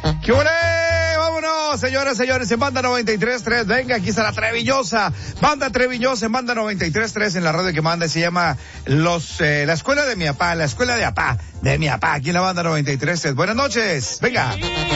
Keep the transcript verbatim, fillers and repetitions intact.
¡Qué ole! ¡Vámonos, señoras, señores! En Banda noventa y tres punto tres, venga, aquí está la Trevillosa. Banda Trevillosa en Banda noventa y tres punto tres en la radio que manda, se llama los eh, la escuela de mi papá, la escuela de apá, de mi papá, aquí en la Banda noventa y tres punto tres. Buenas noches, venga.